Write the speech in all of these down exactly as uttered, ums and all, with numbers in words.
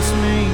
hurts me.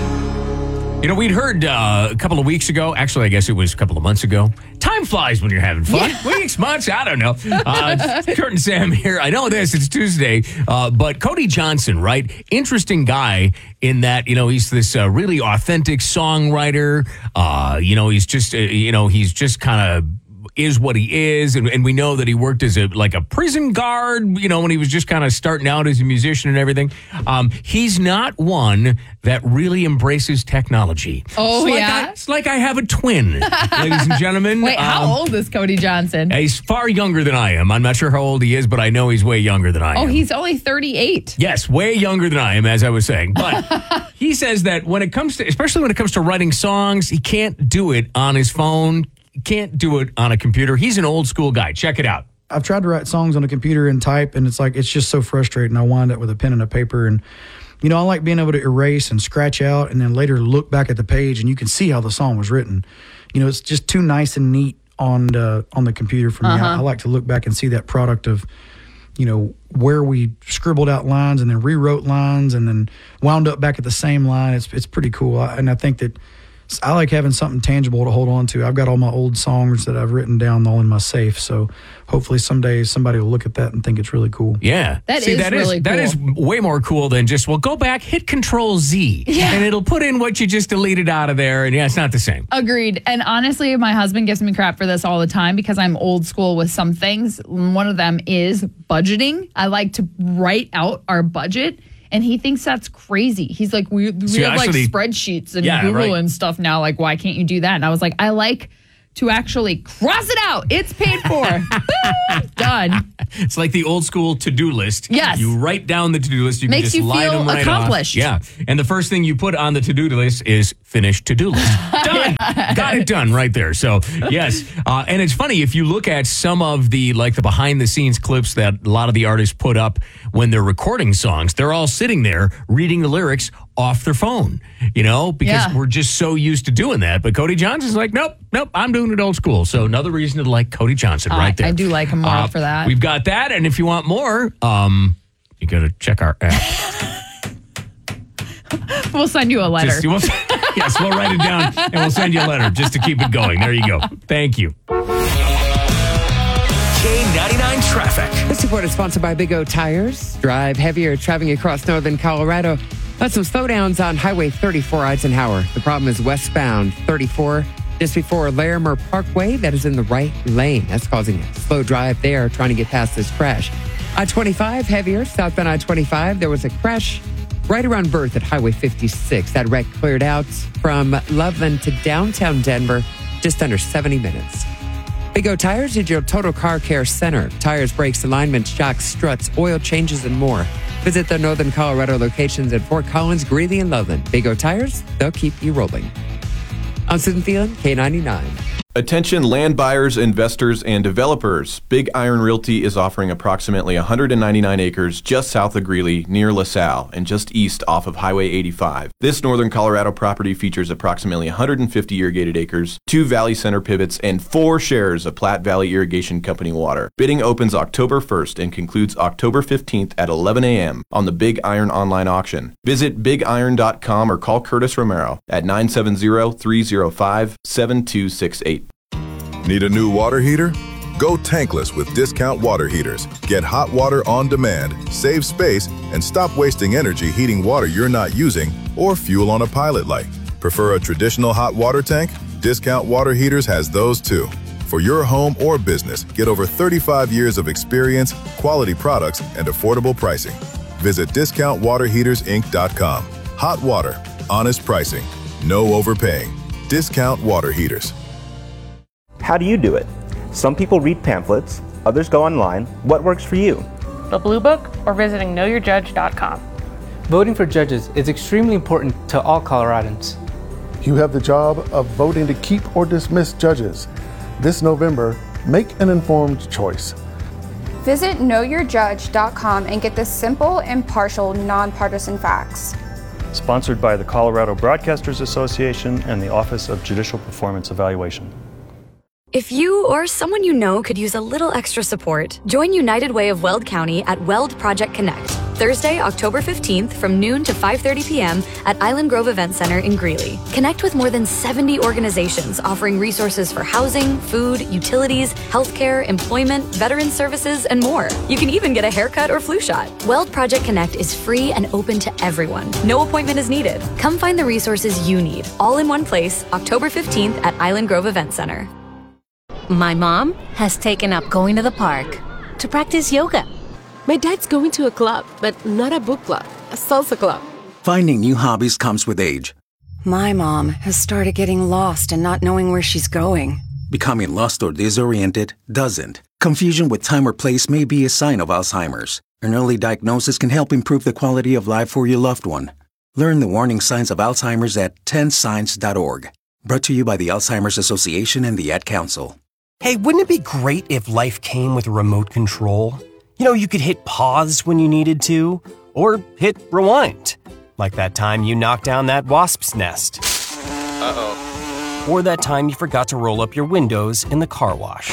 You know, we'd heard uh, a couple of weeks ago, actually, I guess it was a couple of months ago. Time flies when you're having fun. Yeah. Weeks, months, I don't know. Uh, Kurt and Sam here. I know this, it's Tuesday. Uh, but Cody Johnson, right? Interesting guy in that, you know, he's this uh, really authentic songwriter. Uh, you know, he's just, uh, you know, he's just kind of is what he is, and, and we know that he worked as a like a prison guard, you know, when he was just kind of starting out as a musician and everything. Um, he's not one that really embraces technology. Oh, it's like yeah? I, it's like I have a twin, ladies and gentlemen. Wait, how Um, old is Cody Johnson? He's far younger than I am. I'm not sure how old he is, but I know he's way younger than I Oh, am. he's only thirty-eight. Yes, way younger than I am, as I was saying. But he says that when it comes to, especially when it comes to writing songs, he can't do it on his phone. Can't do it on a computer. He's an old school guy. Check it out. I've tried to write songs on a computer and type, and it's like, it's just so frustrating. I wind up with a pen and a paper, and, you know, I like being able to erase and scratch out and then later look back at the page and you can see how the song was written. You know, it's just too nice and neat on the, on the computer for me. Uh-huh. I, I like to look back and see that product of, you know, where we scribbled out lines and then rewrote lines and then wound up back at the same line. It's, it's pretty cool. I, and I think that I like having something tangible to hold on to. I've got all my old songs that I've written down all in my safe. So hopefully someday somebody will look at that and think it's really cool. Yeah. That See, is that really is, cool. That is way more cool than just, well, go back, hit Control Z, Yeah. and it'll put in what you just deleted out of there. And yeah, it's not the same. Agreed. And honestly, my husband gives me crap for this all the time because I'm old school with some things. One of them is budgeting. I like to write out our budget. And he thinks that's crazy. He's like, we, we See, have actually- like spreadsheets and Yeah, Google right. and stuff now. Like, why can't you do that? And I was like, I like to actually cross it out. It's paid for. Boom, done. It's like the old school to-do list. Yes. You write down the to-do list. You Makes can just you line feel them right accomplished. off. Yeah. And the first thing you put on the to-do list is finish to-do list. Done. Got it done right there. So, yes. Uh, and it's funny, if you look at some of the, like the behind-the-scenes clips that a lot of the artists put up when they're recording songs, they're all sitting there reading the lyrics off their phone, you know, because Yeah. we're just so used to doing that. But Cody Johnson's like, nope, nope, I'm doing it old school. So another reason to like Cody Johnson I- right there. I do like him more Uh, for that. We've got that. And if you want more, um, you got to check our app. We'll send you a letter. Just- we'll- yes, we'll write it down and we'll send you a letter just to keep it going. There you go. Thank you. K ninety-nine traffic. This report is sponsored by Big O Tires. Drive heavier traveling across northern Colorado. Got some slowdowns on Highway thirty-four Eisenhower. The problem is westbound thirty-four, just before Larimer Parkway. That is in the right lane. That's causing a slow drive there, trying to get past this crash. I twenty-five heavier, southbound I twenty-five. There was a crash right around Berth at Highway fifty-six. That wreck cleared out from Loveland to downtown Denver, just under seventy minutes. Big O Tires is your total car care center. Tires, brakes, alignments, shocks, struts, oil changes, and more. Visit their northern Colorado locations at Fort Collins, Greeley, and Loveland. Big O Tires, they'll keep you rolling. I'm Susan Thielen, K ninety-nine. Attention land buyers, investors, and developers. Big Iron Realty is offering approximately one hundred ninety-nine acres just south of Greeley, near LaSalle, and just east off of Highway eighty-five. This northern Colorado property features approximately one hundred fifty irrigated acres, two Valley Center pivots, and four shares of Platte Valley Irrigation Company water. Bidding opens October first and concludes October fifteenth at eleven a.m. on the Big Iron online auction. Visit big iron dot com or call Curtis Romero at nine seven zero, three zero five, seven two six eight. Need a new water heater? Go tankless with Discount Water Heaters. Get hot water on demand, save space, and stop wasting energy heating water you're not using or fuel on a pilot light. Prefer a traditional hot water tank? Discount Water Heaters has those too. For your home or business, get over thirty-five years of experience, quality products, and affordable pricing. Visit discount water heaters inc dot com. Hot water, honest pricing, no overpaying. Discount Water Heaters. How do you do it? Some people read pamphlets, others go online. What works for you? The Blue Book or visiting know your judge dot com. Voting for judges is extremely important to all Coloradans. You have the job of voting to keep or dismiss judges. This November, make an informed choice. Visit know your judge dot com and get the simple, impartial, nonpartisan facts. Sponsored by the Colorado Broadcasters Association and the Office of Judicial Performance Evaluation. If you or someone you know could use a little extra support, join United Way of Weld County at Weld Project Connect. Thursday, October fifteenth from noon to five thirty p.m. at Island Grove Event Center in Greeley. Connect with more than seventy organizations offering resources for housing, food, utilities, healthcare, employment, veteran services, and more. You can even get a haircut or flu shot. Weld Project Connect is free and open to everyone. No appointment is needed. Come find the resources you need, all in one place, October fifteenth at Island Grove Event Center. My mom has taken up going to the park to practice yoga. My dad's going to a club, but not a book club, a salsa club. Finding new hobbies comes with age. My mom has started getting lost and not knowing where she's going. Becoming lost or disoriented doesn't. Confusion with time or place may be a sign of Alzheimer's. An early diagnosis can help improve the quality of life for your loved one. Learn the warning signs of Alzheimer's at ten signs dot org. Brought to you by the Alzheimer's Association and the Ad Council. Hey, wouldn't it be great if life came with a remote control? You know, you could hit pause when you needed to, or hit rewind. Like that time you knocked down that wasp's nest. Uh-oh. Or that time you forgot to roll up your windows in the car wash.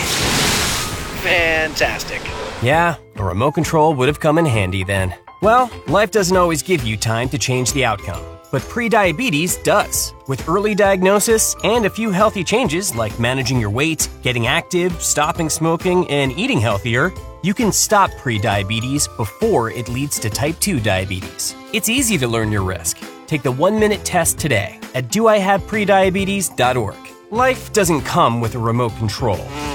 Fantastic. Yeah, a remote control would have come in handy then. Well, life doesn't always give you time to change the outcome, but prediabetes does. With early diagnosis and a few healthy changes like managing your weight, getting active, stopping smoking, and eating healthier, you can stop prediabetes before it leads to type two diabetes. It's easy to learn your risk. Take the one-minute test today at do I have prediabetes dot org. Life doesn't come with a remote control.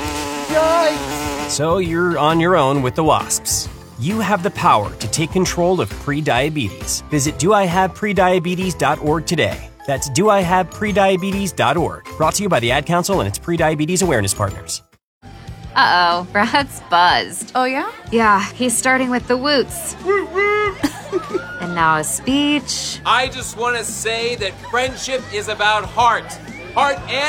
Yikes! So you're on your own with the wasps. You have the power to take control of prediabetes. Visit do I have prediabetes dot org today. That's do I have prediabetes dot org. Brought to you by the Ad Council and its prediabetes awareness partners. Uh-oh, Brad's buzzed. Oh, yeah? Yeah, he's starting with the woots. And now a speech. I just want to say that friendship is about heart. Heart and